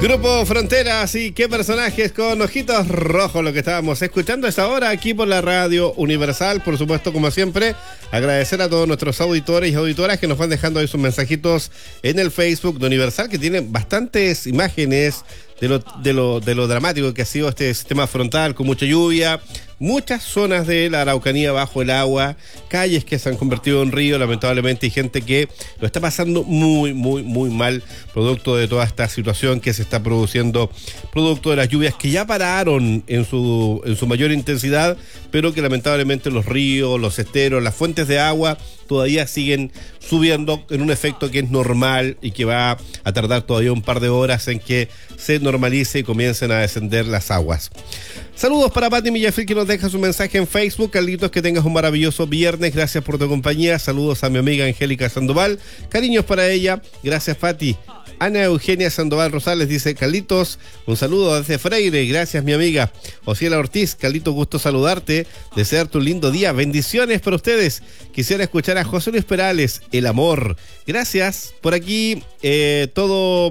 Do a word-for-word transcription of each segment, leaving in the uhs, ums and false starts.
Grupo Fronteras y qué personajes con ojitos rojos, lo que estábamos escuchando a esta hora aquí por la Radio Universal. Por supuesto, como siempre, agradecer a todos nuestros auditores y auditoras que nos van dejando ahí sus mensajitos en el Facebook de Universal, que tiene bastantes imágenes de lo, de lo, de lo dramático que ha sido este sistema frontal con mucha lluvia, muchas zonas de la Araucanía bajo el agua, calles que se han convertido en río, lamentablemente, y gente que lo está pasando muy, muy, muy mal, producto de toda esta situación que se está produciendo, producto de las lluvias que ya pararon en su, en su mayor intensidad, pero que lamentablemente los ríos, los esteros, las fuentes de agua todavía siguen subiendo en un efecto que es normal y que va a tardar todavía un par de horas en que se normalice y comiencen a descender las aguas. Saludos para Pati Millafil, que nos deja su mensaje en Facebook. Carlitos, que tengas un maravilloso viernes, gracias por tu compañía. Saludos a mi amiga Angélica Sandoval, cariños para ella, gracias Pati. Ana Eugenia Sandoval Rosales dice: Carlitos, un saludo desde Freire, gracias mi amiga. Ociela Ortiz, Carlitos, gusto saludarte, desearte un lindo día, bendiciones para ustedes. Quisiera escuchar a José Luis Perales, El Amor. Gracias, por aquí eh, todo,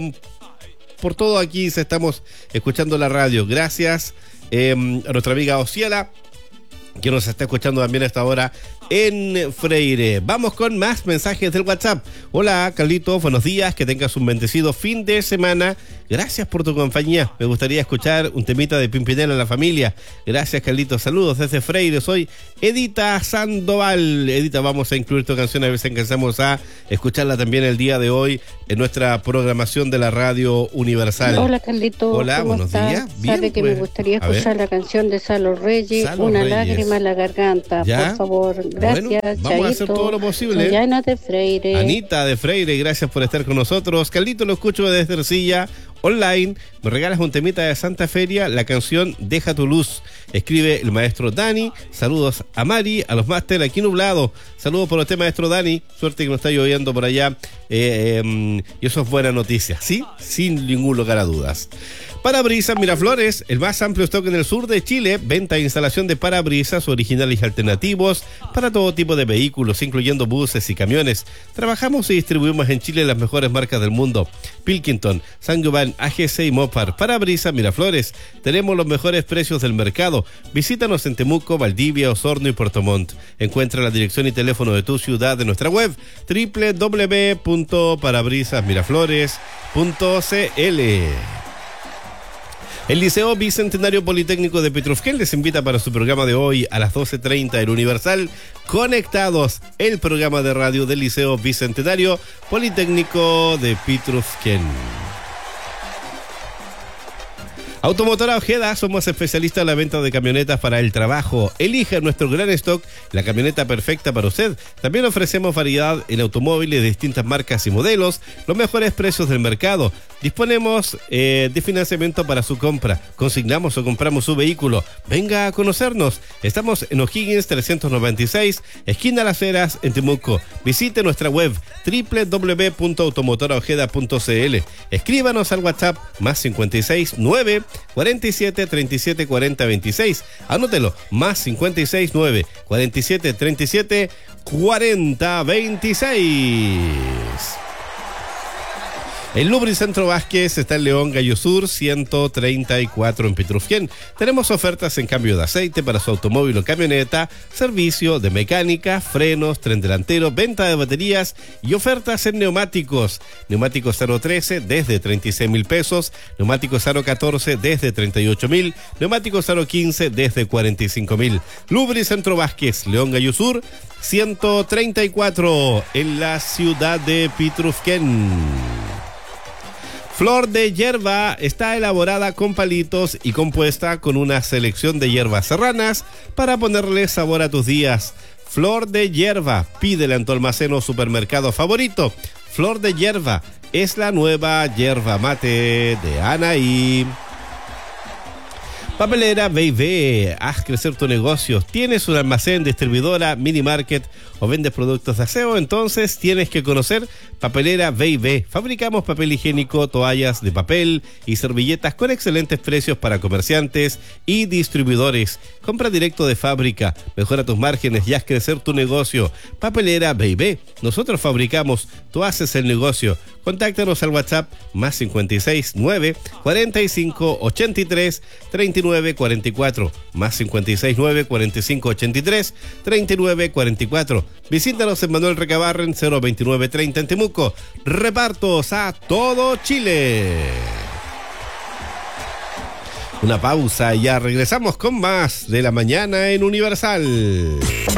por todo aquí se estamos escuchando la radio. Gracias eh, a nuestra amiga Ociela, que nos está escuchando también a esta hora en Freire. Vamos con más mensajes del WhatsApp. Hola, Carlitos, buenos días, que tengas un bendecido fin de semana. Gracias por tu compañía. Me gustaría escuchar un temita de Pimpinela en la familia. Gracias, Carlitos. Saludos desde Freire. Soy Edita Sandoval. Edita, vamos a incluir tu canción a ver si alcanzamos a escucharla también el día de hoy en nuestra programación de la Radio Universal. Hola, Carlitos. Hola, ¿cómo buenos estás? días. Bien, Sabe que pues, me gustaría a ver. escuchar la canción de Salo Reyes, Salo Una Reyes. lágrima en la garganta. ¿Ya? Por favor, gracias. Bueno, vamos a hacer Chaito. todo lo posible. Soy Ana de Freire. Anita de Freire, gracias por estar con nosotros. Carlito, lo escucho desde Ercilla Online. Me regalas un temita de Santa Feria, la canción Deja tu luz. Escribe el maestro Dani. Saludos a Mari, a los máster aquí nublado. Saludos por usted, maestro Dani. Suerte que no está lloviendo por allá. Eh, eh, y eso es buena noticia, ¿sí? Sin ningún lugar a dudas. Parabrisas Miraflores, el más amplio stock en el sur de Chile. Venta e instalación de parabrisas originales y alternativos para todo tipo de vehículos, incluyendo buses y camiones. Trabajamos y distribuimos en Chile las mejores marcas del mundo: Pilkington, Saint-Gobain, A G C y Mopar. Parabrisas Miraflores, tenemos los mejores precios del mercado. Visítanos en Temuco, Valdivia, Osorno y Puerto Montt. Encuentra la dirección y teléfono de tu ciudad en nuestra web doble u doble u doble u punto parabrisas miraflores punto c l. El Liceo Bicentenario Politécnico de Petrufquén les invita para su programa de hoy a las doce treinta en Universal Conectados, el programa de radio del Liceo Bicentenario Politécnico de Petrufquén. Automotora Ojeda, somos especialistas en la venta de camionetas para el trabajo. Elige nuestro gran stock, la camioneta perfecta para usted. También ofrecemos variedad en automóviles de distintas marcas y modelos, los mejores precios del mercado. Disponemos eh, de financiamiento para su compra. Consignamos o compramos su vehículo. Venga a conocernos. Estamos en O'Higgins trescientos noventa y seis, esquina Las Heras, en Temuco. Visite nuestra web doble u doble u doble u punto automotora ojeda punto c l. Escríbanos al WhatsApp más cincuenta y seis nueve cuarenta y siete treinta y siete cuarenta veintiséis. Anótelo, más cincuenta y seis nueve cuarenta y siete treinta y siete cuarenta veintiséis. El Lubricentro Vázquez está en León, Gallo Sur, ciento treinta y cuatro en Petrufquén. Tenemos ofertas en cambio de aceite para su automóvil o camioneta, servicio de mecánica, frenos, tren delantero, venta de baterías y ofertas en neumáticos. Neumáticos Aro trece desde treinta y seis mil pesos, neumáticos Aro catorce desde treinta y ocho mil, neumáticos Aro quince desde cuarenta y cinco mil. Lubricentro Vázquez, León, Gallo Sur, ciento treinta y cuatro en la ciudad de Petrufquén. Flor de Hierba está elaborada con palitos y compuesta con una selección de hierbas serranas para ponerle sabor a tus días. Flor de Hierba, pídela en tu almacén o supermercado favorito. Flor de Hierba es la nueva yerba mate de Anaí. Papelera B y B, haz crecer tu negocio. ¿Tienes un almacén, distribuidora, mini market o vendes productos de aseo? Entonces tienes que conocer Papelera B y B. Fabricamos papel higiénico, toallas de papel y servilletas con excelentes precios para comerciantes y distribuidores. Compra directo de fábrica, mejora tus márgenes y haz crecer tu negocio. Papelera B y B. Nosotros fabricamos, tú haces el negocio. Contáctanos al WhatsApp más cincuenta y seis, nueve, cuarenta y cinco, ochenta y tres, treinta y nueve, cuarenta y cuatro, más cincuenta y seis, nueve, cuarenta y cinco, ochenta y tres, treinta y nueve, cuarenta y cuatro. Visítanos en Manuel Recabarren, cero veintinueve treinta en Temuco. Repartos a todo Chile. Una pausa y ya regresamos con más de la mañana en Universal.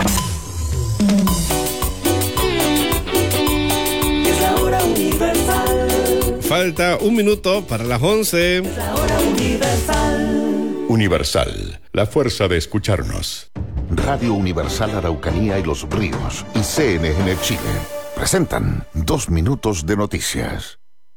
Falta un minuto para las once. La hora Universal. Universal, la fuerza de escucharnos. Radio Universal Araucanía y Los Ríos y C N N Chile presentan Dos Minutos de Noticias.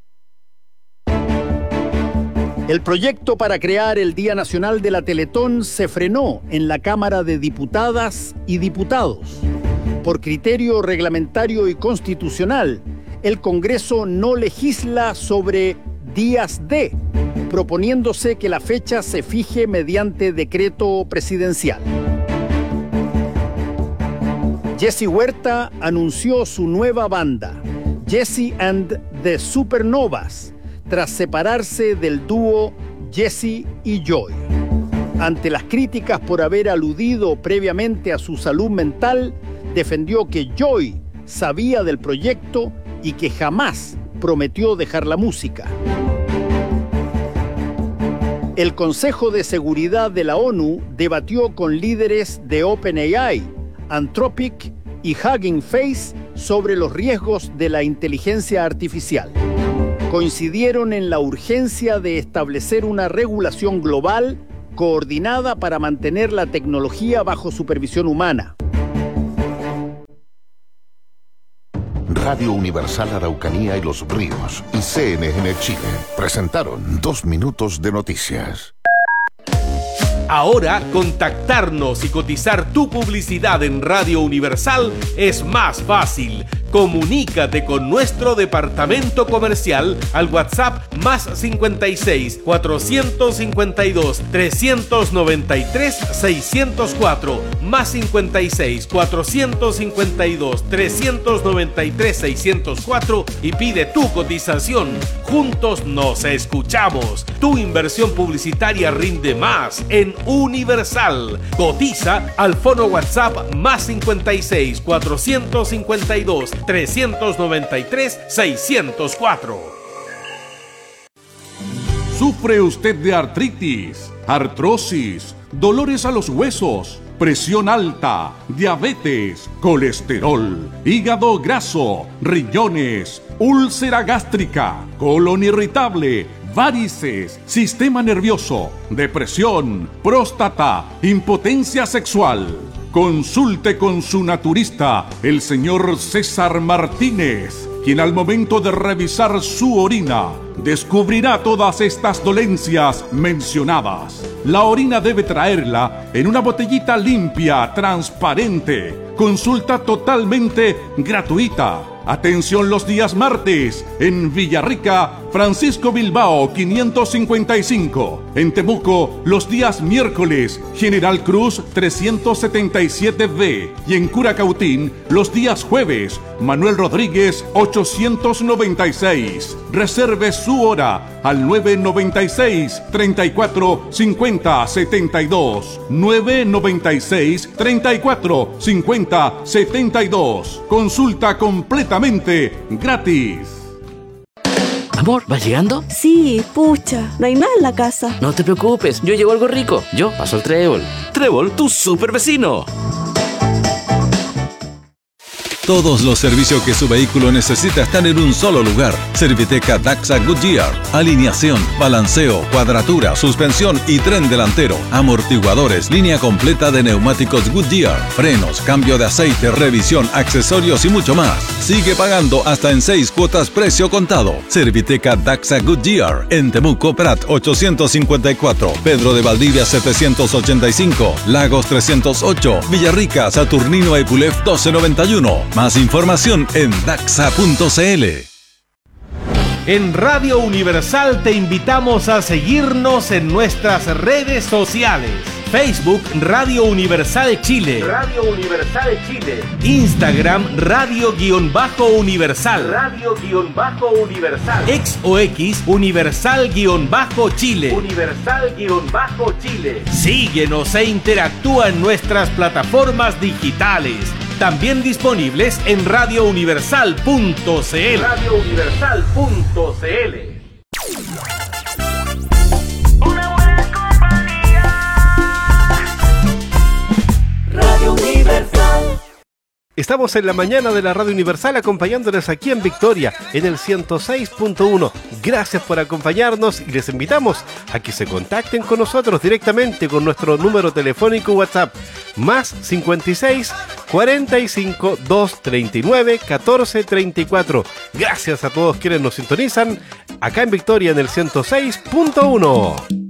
El proyecto para crear el Día Nacional de la Teletón se frenó en la Cámara de Diputadas y Diputados. Por criterio reglamentario y constitucional, el Congreso no legisla sobre días de, proponiéndose que la fecha se fije mediante decreto presidencial. Jesse Huerta anunció su nueva banda, Jesse and the Supernovas, tras separarse del dúo Jesse y Joy. Ante las críticas por haber aludido previamente a su salud mental, defendió que Joy sabía del proyecto y que jamás prometió dejar la música. El Consejo de Seguridad de la ONU debatió con líderes de OpenAI, Anthropic y Hugging Face sobre los riesgos de la inteligencia artificial. Coincidieron en la urgencia de establecer una regulación global coordinada para mantener la tecnología bajo supervisión humana. Radio Universal Araucanía y Los Ríos y C N N Chile presentaron Dos Minutos de Noticias. Ahora, contactarnos y cotizar tu publicidad en Radio Universal es más fácil. Comunícate con nuestro departamento comercial al WhatsApp más cincuenta y seis, cuatrocientos cincuenta y dos, trescientos noventa y tres, seiscientos cuatro, más cincuenta y seis, cuatrocientos cincuenta y dos, trescientos noventa y tres, seiscientos cuatro y pide tu cotización. Juntos nos escuchamos. Tu inversión publicitaria rinde más en Universal. Cotiza al fono WhatsApp más cincuenta y seis, cuatrocientos cincuenta y dos, trescientos noventa y tres, seiscientos cuatro. ¿Sufre usted de artritis, artrosis, dolores a los huesos, presión alta, diabetes, colesterol, hígado graso, riñones, úlcera gástrica, colon irritable, varices, sistema nervioso, depresión, próstata, impotencia sexual? Consulte con su naturista, el señor César Martínez, quien al momento de revisar su orina descubrirá todas estas dolencias mencionadas. La orina debe traerla en una botellita limpia, transparente. Consulta totalmente gratuita. Atención los días martes en Villarrica, Francisco Bilbao quinientos cincuenta y cinco. En Temuco, los días miércoles, General Cruz trescientos setenta y siete B. Y en Curacautín, los días jueves, Manuel Rodríguez ochocientos noventa y seis. Reserve su hora al nueve noventa y seis, treinta y cuatro, cincuenta, setenta y dos. nueve noventa y seis, treinta y cuatro, cincuenta, setenta y dos. Consulta completamente gratis. Amor, ¿vas llegando? Sí, pucha, no hay nada en la casa. No te preocupes, yo llevo algo rico. Yo paso el Trébol. Trébol, tu super vecino. Todos los servicios que su vehículo necesita están en un solo lugar. Serviteca Daxa Goodyear. Alineación, balanceo, cuadratura, suspensión y tren delantero. Amortiguadores, línea completa de neumáticos Goodyear. Frenos, cambio de aceite, revisión, accesorios y mucho más. Sigue pagando hasta en seis cuotas precio contado. Serviteca Daxa Goodyear. En Temuco, Prat ochocientos cincuenta y cuatro. Pedro de Valdivia setecientos ochenta y cinco. Lagos trescientos ocho. Villarrica, Saturnino Epulef doce noventa y uno. Más información en daxa punto c l. En Radio Universal te invitamos a seguirnos en nuestras redes sociales. Facebook Radio Universal Chile. Radio Universal Chile. Instagram Radio-Universal. Radio-Universal. X o X Universal-Chile. Universal-Chile. Síguenos e interactúa en nuestras plataformas digitales. También disponibles en radio universal punto c l. radio universal punto c l. Radio Universal. Estamos en la mañana de la Radio Universal acompañándoles aquí en Victoria, en el ciento seis punto uno. Gracias por acompañarnos y les invitamos a que se contacten con nosotros directamente con nuestro número telefónico WhatsApp, más cincuenta y seis, cuarenta y cinco, doscientos treinta y nueve, catorce treinta y cuatro. Gracias a todos quienes nos sintonizan acá en Victoria en el ciento seis punto uno.